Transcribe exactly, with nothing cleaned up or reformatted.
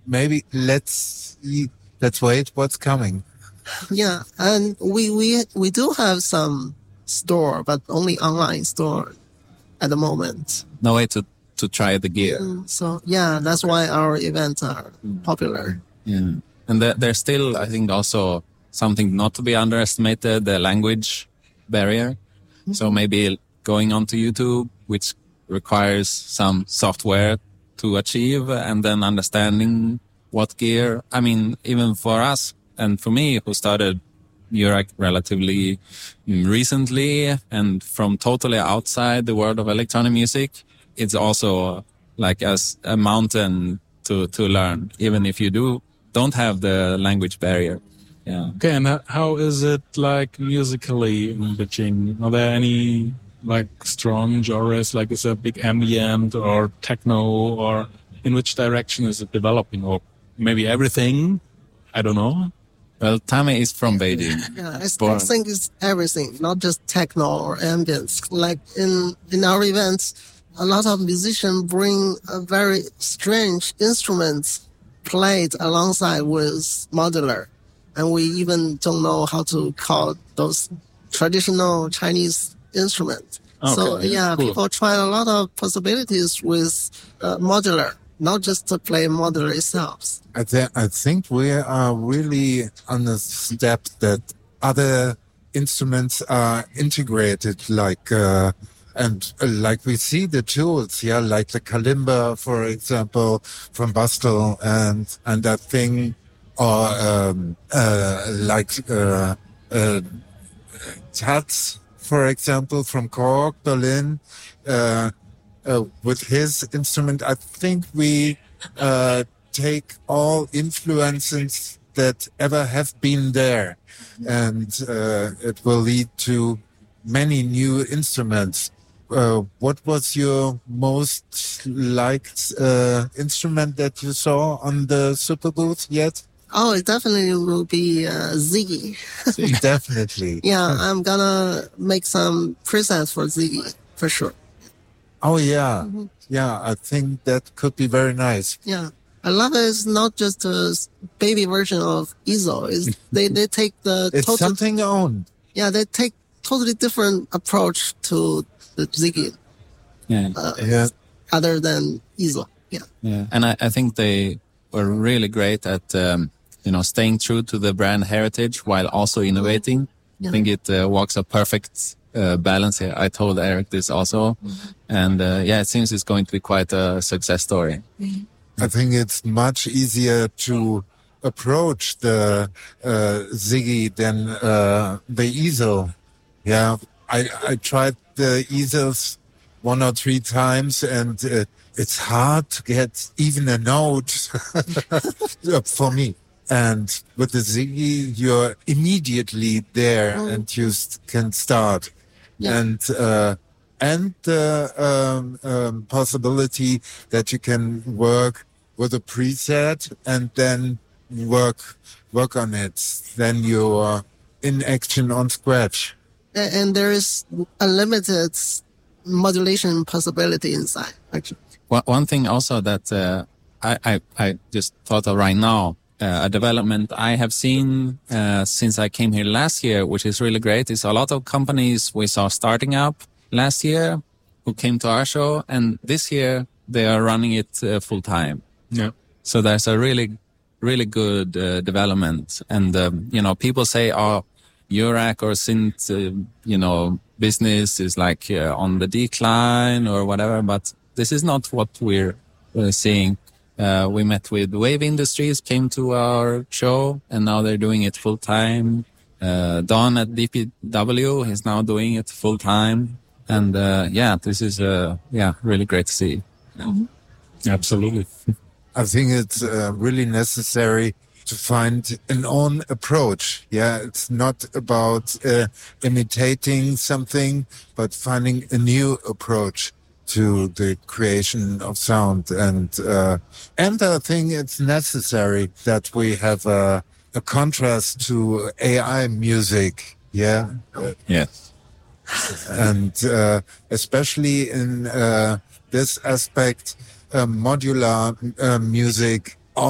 maybe let's let's wait what's coming. Yeah, and we we we do have some store, but only online store at the moment. No way to to try the gear. Mm, so yeah, that's why our events are popular. Yeah, and there, there's still, I think, also something not to be underestimated: the language barrier. Mm-hmm. So maybe going onto YouTube, which requires some software to achieve, and then understanding what gear. I mean, even for us and for me, who started Eurorack relatively recently and from totally outside the world of electronic music, it's also like as a mountain to, to learn, even if you do don't have the language barrier. Yeah. Okay, and how is it like musically in Beijing? Are there any like strong genres, like is it big ambient or techno, or in which direction is it developing, or maybe everything? I don't know. Well, Tame is from Beijing. Yeah, I, I think it's everything, not just techno or ambience. Like in, in our events, a lot of musicians bring a very strange instruments played alongside with modular. And we even don't know how to call those traditional Chinese instruments. Okay, so yeah, cool. People try a lot of possibilities with uh, modular, not just to play modular itself. I, th- I think we are really on the step that other instruments are integrated, like uh, and uh, like we see the tools, yeah, like the kalimba, for example, from Bastel, and and that thing, or um, uh, like uh, uh, Taz, for example, from Korg, Berlin, uh, uh, with his instrument. I think we uh, take all influences that ever have been there, and uh, it will lead to many new instruments. Uh, what was your most liked uh, instrument that you saw on the Super Booth yet? Oh, it definitely will be uh, Ziggy. Definitely. Yeah, I'm gonna make some presets for Ziggy, for sure. Oh, yeah. Mm-hmm. Yeah, I think that could be very nice. Yeah. I love it. It's not just a baby version of E S O. It's, they, they take the... It's total, something own. Yeah, they take totally different approach to the Ziggy. Yeah. Uh, yeah. Other than E S O. Yeah. Yeah. And I, I think they were really great at... Um, you know, staying true to the brand heritage while also innovating. Yeah. I think it uh, walks a perfect uh, balance here. I told Eric this also. Mm-hmm. And uh, yeah, it seems it's going to be quite a success story. Mm-hmm. I think it's much easier to approach the uh, Ziggy than uh, the easel. Yeah, I, I tried the easels one or three times, and uh, it's hard to get even a note for me. And with the Ziggy, you're immediately there, oh. and you can start. Yeah. And uh, and the um, um, possibility that you can work with a preset and then work work on it. Then you're in action on Scratch. And, and there is unlimited modulation possibility inside, actually. One, one thing also that uh, I, I I just thought of right now. Uh, a development I have seen uh, since I came here last year, which is really great, is a lot of companies we saw starting up last year who came to our show, and this year they are running it uh, full time. Yeah. So there's a really, really good uh, development. And, um, you know, people say, oh, Eurorack or synth, uh, you know, business is like uh, on the decline or whatever, but this is not what we're uh, seeing. Uh, we met with Wave Industries, came to our show, and now they're doing it full time. Uh, Don at D P W is now doing it full time. And, uh, yeah, this is, uh, yeah, really great to see. Mm-hmm. Absolutely. I think it's uh, really necessary to find an own approach. Yeah, it's not about uh, imitating something, but finding a new approach to the creation of sound. And uh, and I think it's necessary that we have a, a contrast to A I music. Yeah. Yes. And uh, especially in uh, this aspect, uh, modular uh, music